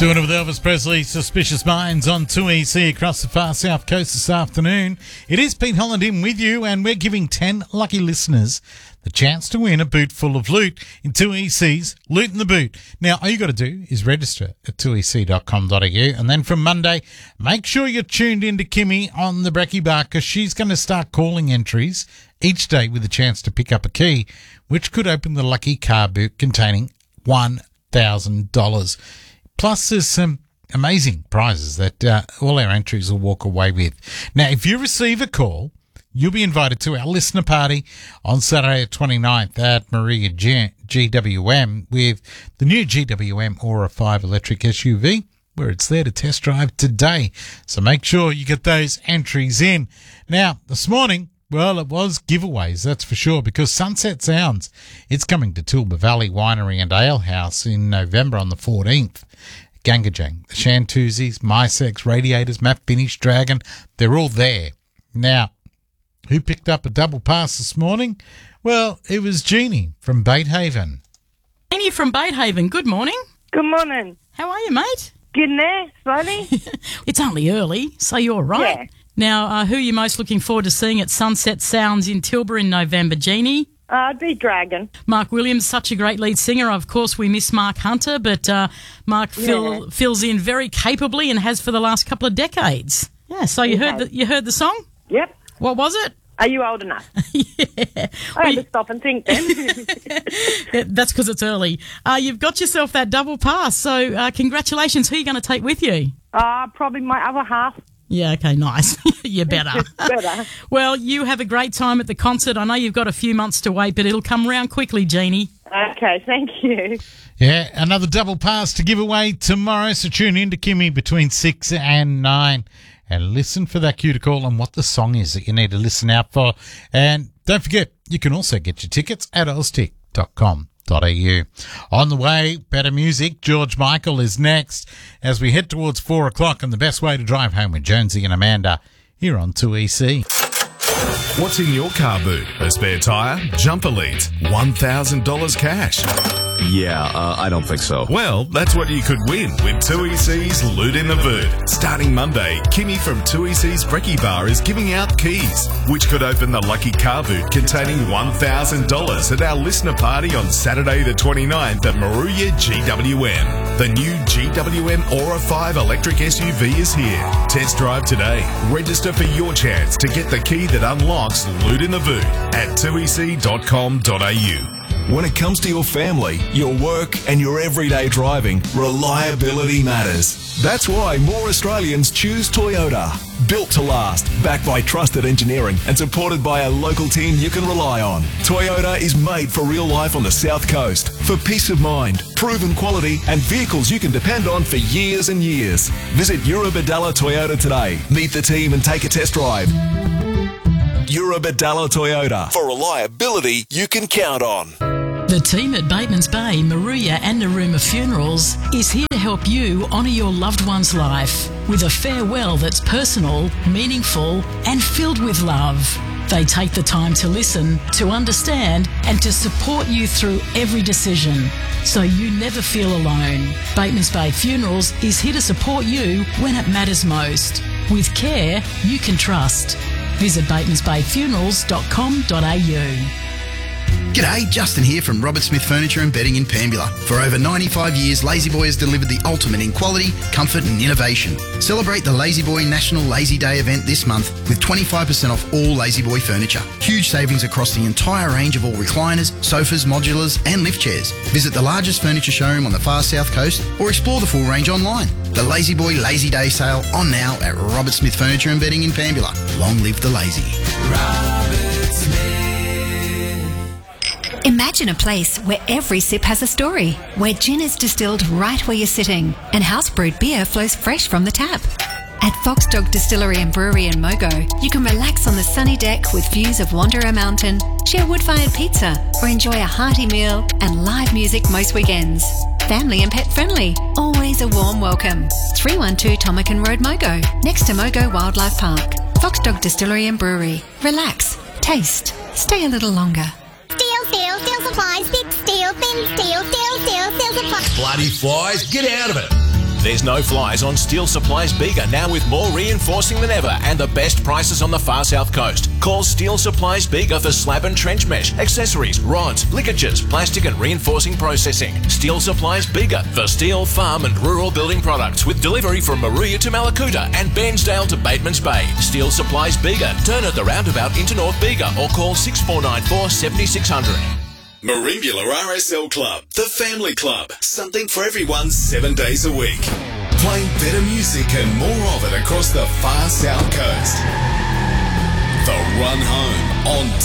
Doing it with Elvis Presley, Suspicious Minds on 2EC across the far south coast this afternoon. It is Pete Holland in with you, and we're giving 10 lucky listeners the chance to win a boot full of loot in 2EC's Loot in the Boot. Now, all you got to do is register at 2ec.com.au, and then from Monday, make sure you're tuned in to Kimmy on the Brekkie Bar, because she's going to start calling entries each day with a chance to pick up a key, which could open the lucky car boot containing $1,000. Plus, there's some amazing prizes that all our entries will walk away with. Now, if you receive a call, you'll be invited to our listener party on Saturday the 29th at Maria GWM with the new GWM Aura 5 electric SUV, where it's there to test drive today. So make sure you get those entries in. Now, this morning, well, it was giveaways, that's for sure, because Sunset Sounds, it's coming to Tilba Valley Winery and Ale House in November on the 14th. Gangajang, the Shantuzis, MySex, Radiators, Map Finish, Dragon, they're all there. Now, who picked up a double pass this morning? Well, it was Jeannie from Batehaven. Jeannie from Batehaven, good morning. Good morning. How are you, mate? Getting there, slowly. It's only early, so you're right. Yeah. Now, who are you most looking forward to seeing at Sunset Sounds in Tilba in November, Jeannie? I'd be Dragon. Mark Williams, such a great lead singer. Of course, we miss Mark Hunter, but Mark fills in very capably and has for the last couple of decades. Yeah, so you heard the song? Yep. What was it? Are you old enough? Yeah. I had to stop and think then. Yeah, that's because it's early. You've got yourself that double pass, so congratulations. Who are you going to take with you? Probably my other half. Yeah, okay, nice. You better. Better. Well, you have a great time at the concert. I know you've got a few months to wait, but it'll come round quickly, Jeannie. Okay, thank you. Yeah, another double pass to give away tomorrow, so tune in to Kimmy between 6 and 9 and listen for that cue to call and what the song is that you need to listen out for. And don't forget, you can also get your tickets at oztick.com.au. On the way, better music. George Michael is next as we head towards 4 o'clock, and the best way to drive home with Jonesy and Amanda here on 2EC. What's in your car boot? A spare tyre? Jumper leads? $1,000 cash? Yeah, I don't think so. Well, that's what you could win with 2EC's Loot in the Boot. Starting Monday, Kimmy from 2EC's Brekkie Bar is giving out keys, which could open the lucky car boot containing $1,000 at our listener party on Saturday the 29th at Maruya GWM. The new GWM Aura 5 electric SUV is here. Test drive today. Register for your chance to get the key that unlocks Loot in the Boot at 2ec.com.au. When it comes to your family, your work and your everyday driving, reliability matters. That's why more Australians choose Toyota. Built to last, backed by trusted engineering and supported by a local team you can rely on. Toyota is made for real life on the South Coast, for peace of mind, proven quality and vehicles you can depend on for years and years. Visit Eurobadalla Toyota today. Meet the team and take a test drive. Eurobadalla Toyota, for reliability you can count on. The team at Batemans Bay, Maruya and Narooma Funerals is here to help you honour your loved one's life with a farewell that's personal, meaningful and filled with love. They take the time to listen, to understand and to support you through every decision, so you never feel alone. Batemans Bay Funerals is here to support you when it matters most, with care you can trust. Visit batemansbayfunerals.com.au. G'day, Justin here from Robert Smith Furniture and Bedding in Pambula. For over 95 years, La-Z-Boy has delivered the ultimate in quality, comfort and innovation. Celebrate the La-Z-Boy National Lazy Day event this month with 25% off all La-Z-Boy furniture. Huge savings across the entire range of all recliners, sofas, modulars and lift chairs. Visit the largest furniture showroom on the far south coast or explore the full range online. The La-Z-Boy Lazy Day sale on now at Robert Smith Furniture and Bedding in Pambula. Long live the lazy. Robert Smith. Imagine a place where every sip has a story, where gin is distilled right where you're sitting and house-brewed beer flows fresh from the tap. At Fox Dog Distillery and Brewery in Mogo, you can relax on the sunny deck with views of Wanderer Mountain, share wood-fired pizza or enjoy a hearty meal and live music most weekends. Family and pet friendly, always a warm welcome. 312 Tomakan Road, Mogo, next to Mogo Wildlife Park. Fox Dog Distillery and Brewery. Relax, taste, stay a little longer. Steel supplies, big steel, thin steel supplies. Bloody flies, get out of it. There's no flies on Steel Supplies Bega, now with more reinforcing than ever and the best prices on the far south coast. Call Steel Supplies Bega for slab and trench mesh, accessories, rods, ligatures, plastic and reinforcing processing. Steel Supplies Bega for steel, farm and rural building products, with delivery from Maruya to Malakuta and Bairnsdale to Batemans Bay. Steel Supplies Bega. Turn at the roundabout into North Bega or call 6494 7600. Merimbula RSL Club, the family club. Something for everyone 7 days a week. Playing better music and more of it across the far south coast. The Run Home on